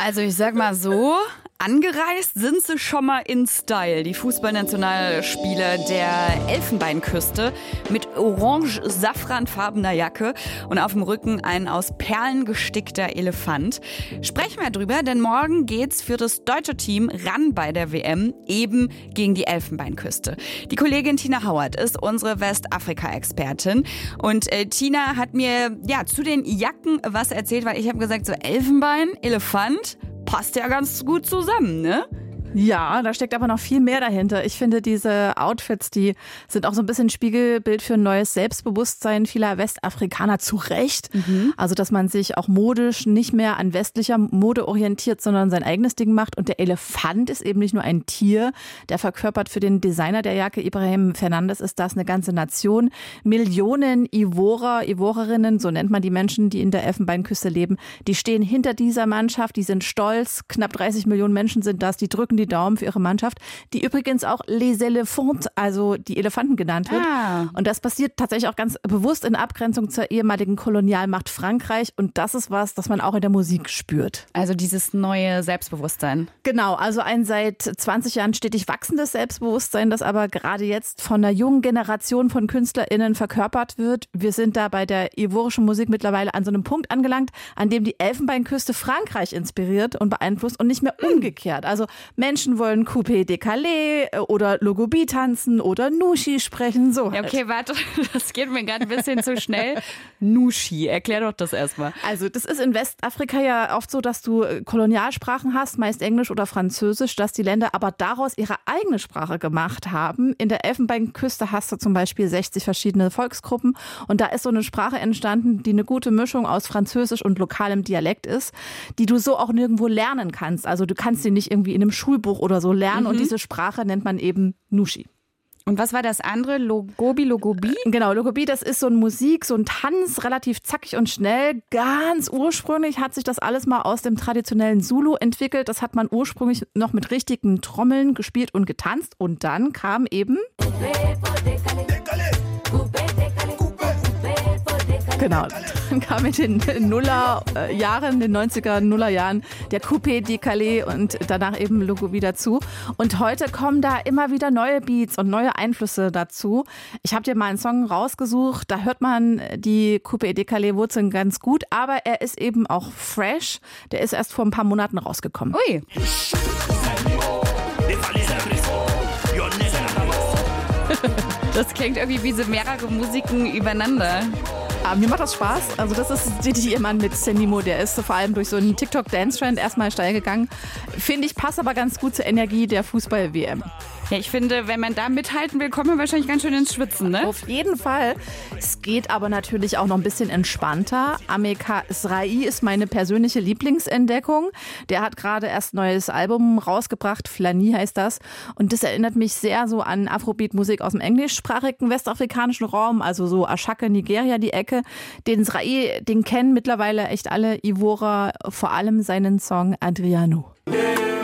Also ich sag mal so, angereist sind sie schon mal in Style. Die Fußballnationalspieler der Elfenbeinküste mit orange-safranfarbener Jacke und auf dem Rücken ein aus Perlen gestickter Elefant. Sprechen wir drüber, denn morgen geht's für das deutsche Team ran bei der WM, eben gegen die Elfenbeinküste. Die Kollegin Tina Hauert ist unsere Westafrika-Expertin und Tina hat mir zu den Jacken was erzählt, weil ich habe gesagt, so Elfenbein, Elefant, passt ja ganz gut zusammen, ne? Ja, da steckt aber noch viel mehr dahinter. Ich finde, diese Outfits, die sind auch so ein bisschen Spiegelbild für ein neues Selbstbewusstsein vieler Westafrikaner, zu Recht. Also, dass man sich auch modisch nicht mehr an westlicher Mode orientiert, sondern sein eigenes Ding macht. Und der Elefant ist eben nicht nur ein Tier, der verkörpert für den Designer der Jacke, Ibrahim Fernandes, ist das eine ganze Nation. Millionen Ivorer, Ivorerinnen, so nennt man die Menschen, die in der Elfenbeinküste leben, die stehen hinter dieser Mannschaft, die sind stolz. Knapp 30 Millionen Menschen sind das, die drücken die Daumen für ihre Mannschaft, die übrigens auch Les Elephants, also die Elefanten genannt wird. Und das passiert tatsächlich auch ganz bewusst in Abgrenzung zur ehemaligen Kolonialmacht Frankreich. Und das ist was, das man auch in der Musik spürt. Also dieses neue Selbstbewusstsein. Genau, also ein seit 20 Jahren stetig wachsendes Selbstbewusstsein, das aber gerade jetzt von einer jungen Generation von KünstlerInnen verkörpert wird. Wir sind da bei der ivorischen Musik mittlerweile an so einem Punkt angelangt, an dem die Elfenbeinküste Frankreich inspiriert und beeinflusst und nicht mehr umgekehrt. Also Menschen wollen Coupé décalé oder Logobie tanzen oder Nushi sprechen, so halt. Ja, okay, warte, das geht mir gerade ein bisschen zu schnell. Nushi, erklär doch das erstmal. Also das ist in Westafrika ja oft so, dass du Kolonialsprachen hast, meist Englisch oder Französisch, dass die Länder aber daraus ihre eigene Sprache gemacht haben. In der Elfenbeinküste hast du zum Beispiel 60 verschiedene Volksgruppen und da ist so eine Sprache entstanden, die eine gute Mischung aus Französisch und lokalem Dialekt ist, die du so auch nirgendwo lernen kannst. Also du kannst sie nicht irgendwie in einem Schulbuch oder so lernen und diese Sprache nennt man eben Nushi. Und was war das andere? Logobie? Genau, Logobie, das ist so eine Musik, so ein Tanz, relativ zackig und schnell. Ganz ursprünglich hat sich das alles mal aus dem traditionellen Zulu entwickelt. Das hat man ursprünglich noch mit richtigen Trommeln gespielt und getanzt. Und dann kam eben... Genau, dann kam in den Nullerjahren, den 90er Nullerjahren der Coupé décalé und danach eben Logobie dazu. Und heute kommen da immer wieder neue Beats und neue Einflüsse dazu. Ich habe dir mal einen Song rausgesucht, da hört man die Coupé décalé Wurzeln ganz gut, aber er ist eben auch fresh. Der ist erst vor ein paar Monaten rausgekommen. Ui. Das klingt irgendwie wie so mehrere Musiken übereinander. Mir macht das Spaß. Also das ist die Mann mit Senimo, der ist so vor allem durch so einen TikTok-Dance-Trend erstmal steil gegangen. Finde ich, passt aber ganz gut zur Energie der Fußball-WM. Ja, ich finde, wenn man da mithalten will, kommt man wahrscheinlich ganz schön ins Schwitzen, ne? Auf jeden Fall. Es geht aber natürlich auch noch ein bisschen entspannter. Ameka Srai ist meine persönliche Lieblingsentdeckung. Der hat gerade erst ein neues Album rausgebracht, Flani heißt das. Und das erinnert mich sehr so an Afrobeat-Musik aus dem englischsprachigen westafrikanischen Raum, also so Ashake, Nigeria, die Ecke. Den Srai, den kennen mittlerweile echt alle Ivorer, vor allem seinen Song Adriano.